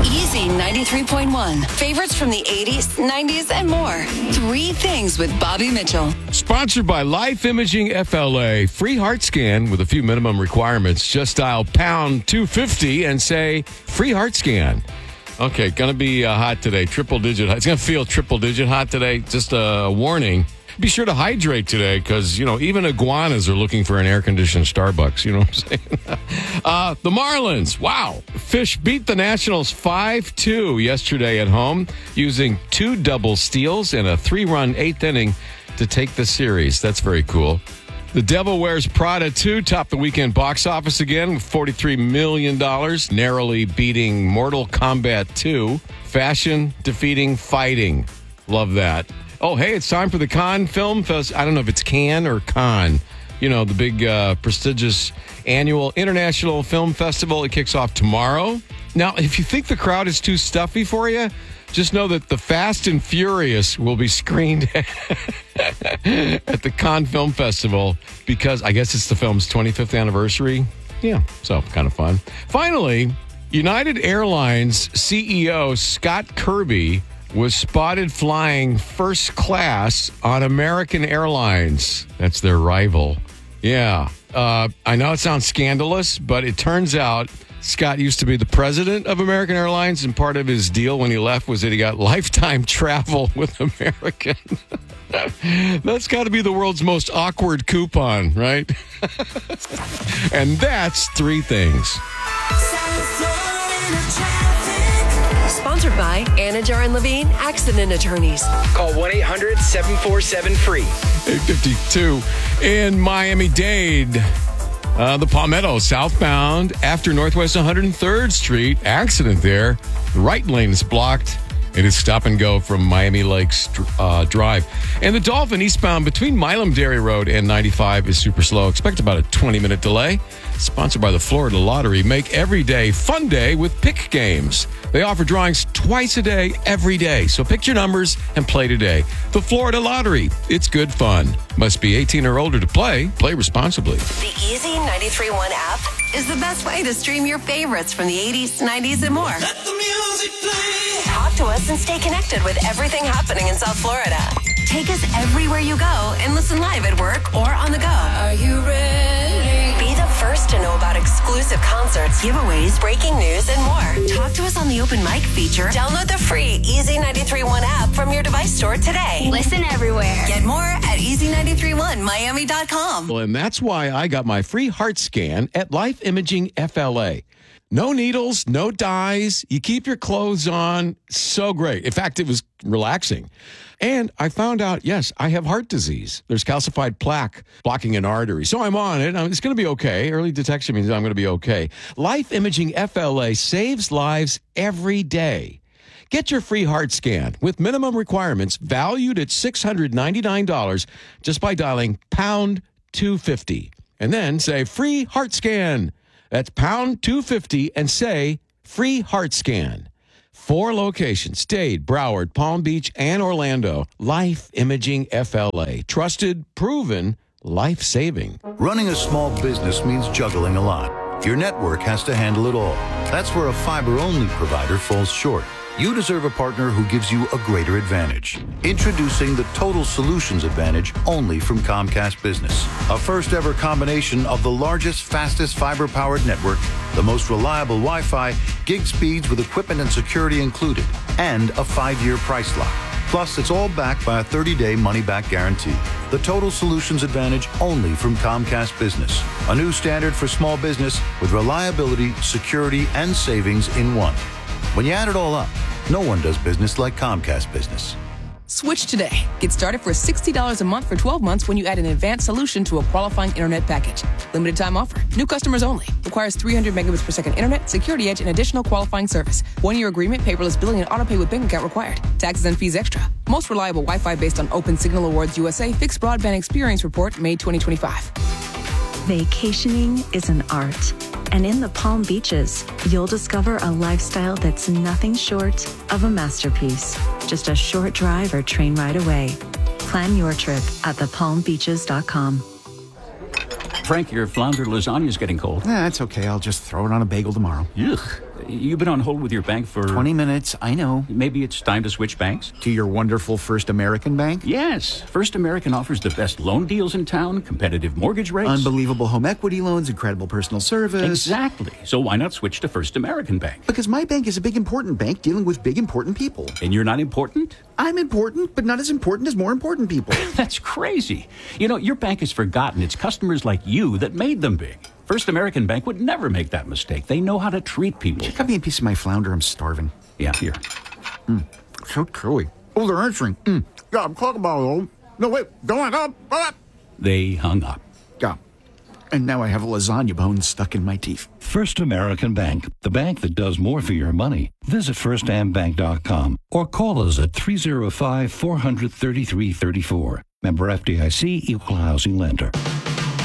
Easy 93.1. Favorites from the 80s, 90s, and more. Three Things with Bobby Mitchell. Sponsored by Life Imaging FLA. Free heart scan with a few minimum requirements. Just dial pound 250 and say free heart scan. Okay, going to be hot today. Triple digit hot. It's going to feel triple digit hot today. Just a warning. Be sure to hydrate today because, even iguanas are looking for an air-conditioned Starbucks. You know what I'm saying? The Marlins, wow. Fish beat the Nationals 5-2 yesterday at home using 2 double steals and a 3-run 8th inning to take the series. That's very cool. The Devil Wears Prada 2 topped the weekend box office again with $43 million, narrowly beating Mortal Kombat 2. Fashion defeating fighting. Love that. Oh, hey, it's time for the Cannes Film Fest. I don't know if it's Cannes or Cannes. The big prestigious annual international film festival. It kicks off tomorrow. Now, if you think the crowd is too stuffy for you, just know that The Fast and Furious will be screened at the Cannes Film Festival because I guess it's the film's 25th anniversary. Yeah, so kind of fun. Finally, United Airlines CEO Scott Kirby was spotted flying first class on American Airlines. That's their rival. Yeah. I know it sounds scandalous, but it turns out Scott used to be the president of American Airlines, and part of his deal when he left was that he got lifetime travel with American. That's got to be the world's most awkward coupon, right? And that's Three Things. Sponsored by Anajar and Levine Accident Attorneys. Call 1-800-747-FREE. 852 in Miami-Dade. The Palmetto southbound after Northwest 103rd Street. Accident there. The right lane is blocked. It is stop and go from Miami Lakes Drive. And the Dolphin eastbound between Milam Dairy Road and 95 is super slow. Expect about a 20-minute delay. Sponsored by the Florida Lottery. Make every day fun day with Pick Games. They offer drawings twice a day, every day. So pick your numbers and play today. The Florida Lottery. It's good fun. Must be 18 or older to play. Play responsibly. The Easy 93.1 app is the best way to stream your favorites from the 80s, 90s, and more. Let the music play. Talk to us and stay connected with everything happening in South Florida. Take us everywhere you go and listen live at work or on the go. Are you ready? Be the first to know about exclusive concerts, giveaways, breaking news, and more. Talk to us on the open mic feature. Download the free Easy 93.1 app from your device store today. Listen everywhere. Get more at easy931miami.com. Well, and that's why I got my free heart scan at Life Imaging FLA. No needles, no dyes. You keep your clothes on. So great. In fact, it was relaxing. And I found out, yes, I have heart disease. There's calcified plaque blocking an artery. So I'm on it. It's going to be okay. Early detection means I'm going to be okay. Life Imaging FLA saves lives every day. Get your free heart scan with minimum requirements valued at $699 just by dialing pound 250 and then say free heart scan. That's pound 250 and say free heart scan. 4 locations, Dade, Broward, Palm Beach, and Orlando. Life Imaging FLA. Trusted, proven, life-saving. Running a small business means juggling a lot. Your network has to handle it all. That's where a fiber-only provider falls short. You deserve a partner who gives you a greater advantage. Introducing the Total Solutions Advantage only from Comcast Business. A first-ever combination of the largest, fastest fiber-powered network, the most reliable Wi-Fi, gig speeds with equipment and security included, and a 5-year price lock. Plus, it's all backed by a 30-day money-back guarantee. The Total Solutions Advantage only from Comcast Business. A new standard for small business with reliability, security, and savings in one. When you add it all up, no one does business like Comcast Business. Switch today. Get started for $60 a month for 12 months when you add an advanced solution to a qualifying internet package. Limited time offer. New customers only. Requires 300 megabits per second internet, security edge, and additional qualifying service. 1-year agreement, paperless billing, and autopay with bank account required. Taxes and fees extra. Most reliable Wi-Fi based on Open Signal Awards USA Fixed Broadband Experience Report, May 2025. Vacationing is an art. And in the Palm Beaches, you'll discover a lifestyle that's nothing short of a masterpiece. Just a short drive or train ride away. Plan your trip at thepalmbeaches.com. Frank, your flounder lasagna is getting cold. That's okay. I'll just throw it on a bagel tomorrow. Ugh. You've been on hold with your bank for 20 minutes, I know. Maybe it's time to switch banks? To your wonderful First American Bank? Yes. First American offers the best loan deals in town, competitive mortgage rates. Unbelievable home equity loans, incredible personal service. Exactly. So why not switch to First American Bank? Because my bank is a big, important bank dealing with big, important people. And you're not important? I'm important, but not as important as more important people. That's crazy. You know, your bank has forgotten it's customers like you that made them big. First American Bank would never make that mistake. They know how to treat people. Cut me a piece of my flounder. I'm starving. Yeah, here. So chewy. Oh, they're answering. Yeah, I'm talking about. No, wait. Go on up. They hung up. Yeah. And now I have a lasagna bone stuck in my teeth. First American Bank, the bank that does more for your money. Visit firstambank.com or call us at 305-400-3334. Member FDIC, Equal Housing Lender.